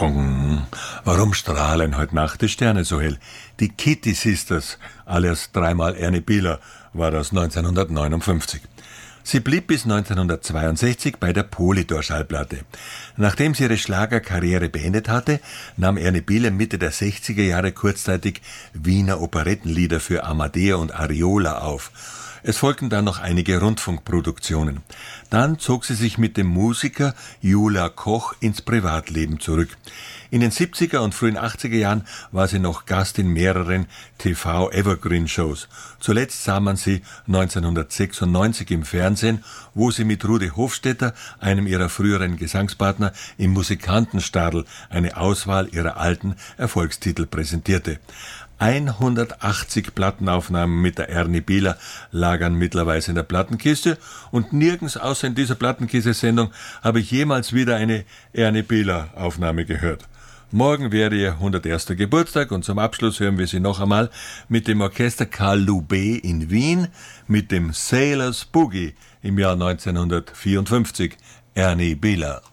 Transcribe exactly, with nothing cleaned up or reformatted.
Bong. Warum strahlen heute Nacht die Sterne so hell? Die Kitty Sisters, alias dreimal Ernie Bieler, war das neunzehnhundertneunundfünfzig. Sie blieb bis neunzehnhundertzweiundsechzig bei der Polydor-Schallplatte. Nachdem sie ihre Schlagerkarriere beendet hatte, nahm Ernie Bieler Mitte der sechziger Jahre kurzzeitig Wiener Operettenlieder für Amadeo und Ariola auf. Es folgten dann noch einige Rundfunkproduktionen. Dann zog sie sich mit dem Musiker Jula Koch ins Privatleben zurück. In den siebziger und frühen achtziger Jahren war sie noch Gast in mehreren T V-Evergreen-Shows. Zuletzt sah man sie neunzehnhundertsechsundneunzig im Fernsehen, wo sie mit Rudi Hofstetter, einem ihrer früheren Gesangspartner, im Musikantenstadl eine Auswahl ihrer alten Erfolgstitel präsentierte. hundertachtzig Plattenaufnahmen mit der Ernie Bieler lagern mittlerweile in der Plattenkiste und nirgends außer in dieser Plattenkiste-Sendung habe ich jemals wieder eine Ernie Bieler Aufnahme gehört. Morgen wäre ihr hunderterster Geburtstag und zum Abschluss hören wir sie noch einmal mit dem Orchester Karl Loubet in Wien mit dem Sailor's Boogie im Jahr neunzehnhundertvierundfünfzig. Ernie Bieler.